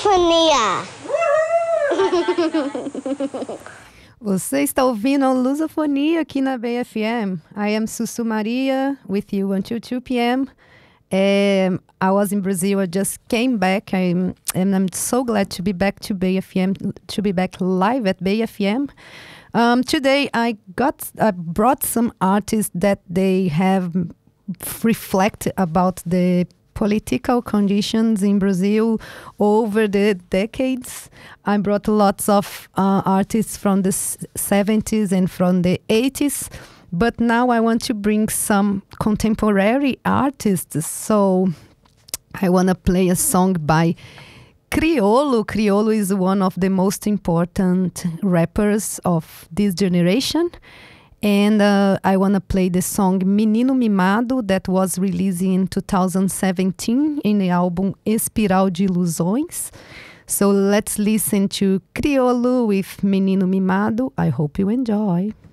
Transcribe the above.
Lusofonia. Você está ouvindo a Lusofonia aqui na BFM. I am Sussu Maria with you until 2 p.m. I was in Brazil. I just came back. And I'm so glad to be back to BFM, to be back live at BFM. Today I brought some artists that they have reflect about the political conditions in Brazil over the decades. I brought lots of artists from the 70s and from the 80s. But now I want to bring some contemporary artists. So I want to play a song by Criolo. Criolo is one of the most important rappers of this generation. And I want to play the song Menino Mimado that was released in 2017 in the album Espiral de Ilusões. So let's listen to Criolo with Menino Mimado. I hope you enjoy.